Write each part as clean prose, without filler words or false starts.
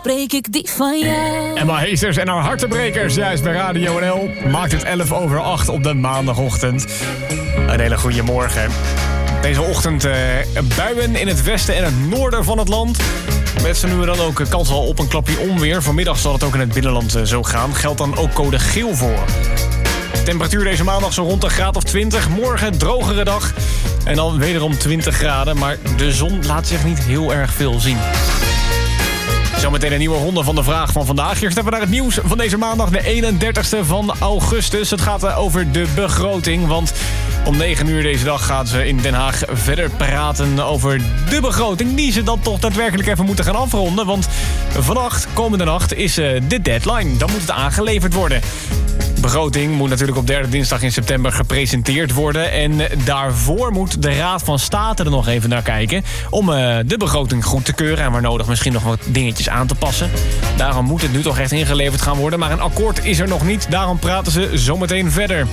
breek ik die van jou. Emma Heesters en haar hartenbrekers, juist bij Radio NL. Maakt het 7:11 op de maandagochtend. Een hele goede morgen. Deze ochtend buien in het westen en het noorden van het land. Met zo nu en dan ook kans al op een klapje onweer. Vanmiddag zal het ook in het binnenland zo gaan. Geldt dan ook code geel voor. Temperatuur deze maandag zo rond een graad of 20. Morgen drogere dag. En dan wederom 20 graden. Maar de zon laat zich niet heel erg veel zien. Zometeen een nieuwe ronde van de vraag van vandaag. Eerst even naar het nieuws van deze maandag, de 31ste van augustus. Het gaat over de begroting, want om 9 uur deze dag gaan ze in Den Haag verder praten over de begroting, die ze dan toch daadwerkelijk even moeten gaan afronden. Want vannacht, komende nacht, is de deadline. Dan moet het aangeleverd worden. De begroting moet natuurlijk op derde dinsdag in september gepresenteerd worden. En daarvoor moet de Raad van State er nog even naar kijken om de begroting goed te keuren en waar nodig misschien nog wat dingetjes aan te passen. Daarom moet het nu toch echt ingeleverd gaan worden. Maar een akkoord is er nog niet. Daarom praten ze zometeen verder.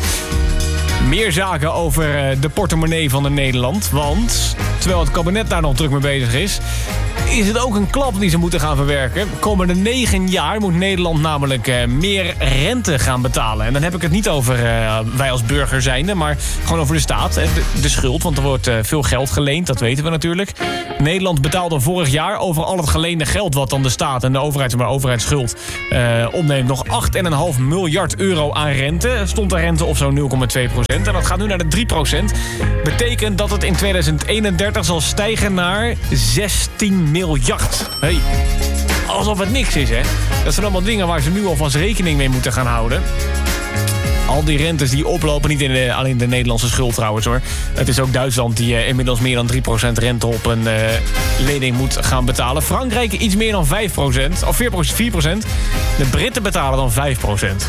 Meer zaken over de portemonnee van Nederland. Want terwijl het kabinet daar nog druk mee bezig is het ook een klap die ze moeten gaan verwerken. Komende 9 jaar moet Nederland namelijk meer rente gaan betalen. En dan heb ik het niet over wij als burger zijnde, maar gewoon over de staat. De schuld, want er wordt veel geld geleend, dat weten we natuurlijk. Nederland betaalde vorig jaar over al het geleende geld wat dan de staat en de overheidsschuld opneemt nog 8,5 miljard euro aan rente. Stond de rente op zo'n 0,2%. En dat gaat nu naar de 3%. Betekent dat het in 2031 zal stijgen naar 16 miljard. Hey, alsof het niks is, hè? Dat zijn allemaal dingen waar ze nu alvast rekening mee moeten gaan houden. Al die rentes die oplopen, niet alleen de Nederlandse schuld trouwens hoor. Het is ook Duitsland die inmiddels meer dan 3% rente op een lening moet gaan betalen. Frankrijk iets meer dan 5%, of 4%. De Britten betalen dan 5%.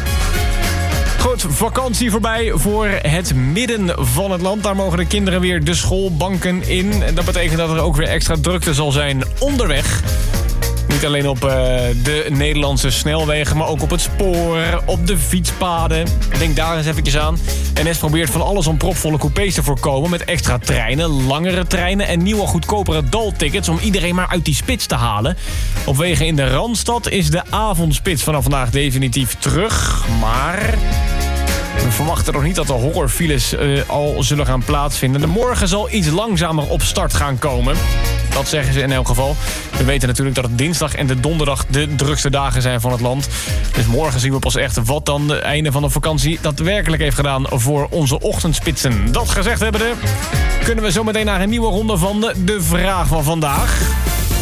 Goed, vakantie voorbij voor het midden van het land. Daar mogen de kinderen weer de schoolbanken in. Dat betekent dat er ook weer extra drukte zal zijn onderweg. Niet alleen op de Nederlandse snelwegen, maar ook op het spoor, op de fietspaden. Denk daar eens eventjes aan. NS probeert van alles om propvolle coupés te voorkomen met extra treinen, langere treinen en nieuwe goedkopere daltickets om iedereen maar uit die spits te halen. Op wegen in de Randstad is de avondspits vanaf vandaag definitief terug, maar we verwachten nog niet dat de horrorfiles al zullen gaan plaatsvinden. De morgen zal iets langzamer op start gaan komen. Dat zeggen ze in elk geval. We weten natuurlijk dat het dinsdag en de donderdag de drukste dagen zijn van het land. Dus morgen zien we pas echt wat dan het einde van de vakantie daadwerkelijk heeft gedaan voor onze ochtendspitsen. Dat gezegd hebbende, kunnen we zo meteen naar een nieuwe ronde van de vraag van vandaag.